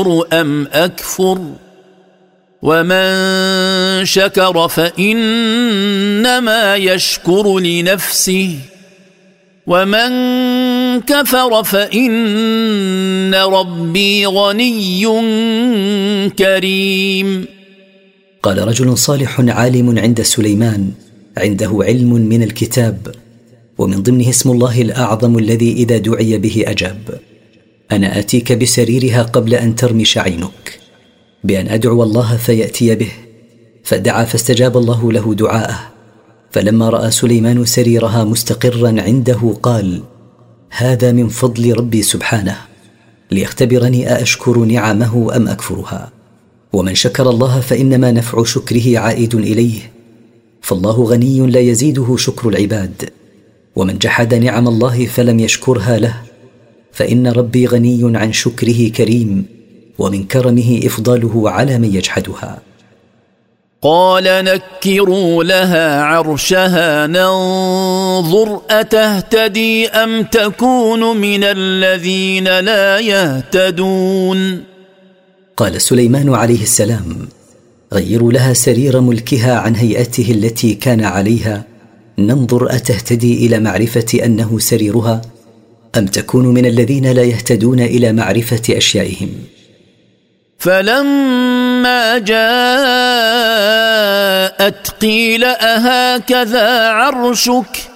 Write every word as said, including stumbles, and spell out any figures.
أم أكفر ومن شكر فإنما يشكر لنفسه ومن كفر فإن ربي غني كريم. قال رجل صالح عالم عند سليمان عنده علم من الكتاب ومن ضمنه اسم الله الأعظم الذي إذا دعي به أجاب: أنا آتيك بسريرها قبل أن ترمش عينك، بأن أدعو الله فيأتي به. فدعا فاستجاب الله له دعاءه. فلما رأى سليمان سريرها مستقرا عنده قال: هذا من فضل ربي سبحانه ليختبرني أأشكر نعمه أم أكفرها. ومن شكر الله فإنما نفع شكره عائد إليه، فالله غني لا يزيده شكر العباد. ومن جحد نعم الله فلم يشكرها له فإن ربي غني عن شكره كريم، ومن كرمه إفضاله على من يجحدها. قال نكروا لها عرشها ننظر أتهتدي أم تكون من الذين لا يهتدون. قال سليمان عليه السلام: غيروا لها سرير ملكها عن هيئته التي كان عليها، ننظر أتهتدي إلى معرفة أنه سريرها أم تكون من الذين لا يهتدون إلى معرفة أشيائهم. فلما جاءت قيل أهكذا عرشك